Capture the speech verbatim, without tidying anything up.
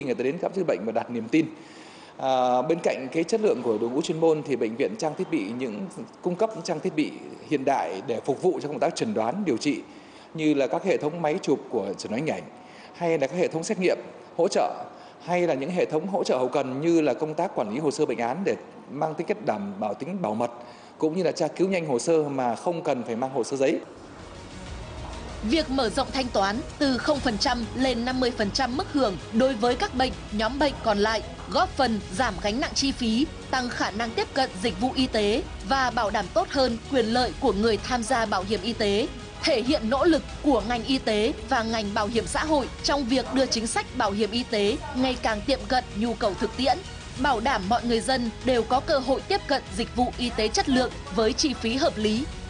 người ta đến khám chữa bệnh và đặt niềm tin. À, bên cạnh cái chất lượng của đội ngũ chuyên môn thì bệnh viện trang thiết bị những cung cấp những trang thiết bị hiện đại để phục vụ cho công tác chẩn đoán điều trị, như là các hệ thống máy chụp của chẩn đoán hình ảnh, hay là các hệ thống xét nghiệm hỗ trợ, hay là những hệ thống hỗ trợ hậu cần như là công tác quản lý hồ sơ bệnh án để mang tính chất đảm bảo tính bảo mật, cũng như là tra cứu nhanh hồ sơ mà không cần phải mang hồ sơ giấy. Việc mở rộng thanh toán từ không phần trăm lên năm mươi phần trăm mức hưởng đối với các bệnh, nhóm bệnh còn lại góp phần giảm gánh nặng chi phí, tăng khả năng tiếp cận dịch vụ y tế và bảo đảm tốt hơn quyền lợi của người tham gia bảo hiểm y tế, thể hiện nỗ lực của ngành y tế và ngành bảo hiểm xã hội trong việc đưa chính sách bảo hiểm y tế ngày càng tiệm cận nhu cầu thực tiễn, bảo đảm mọi người dân đều có cơ hội tiếp cận dịch vụ y tế chất lượng với chi phí hợp lý.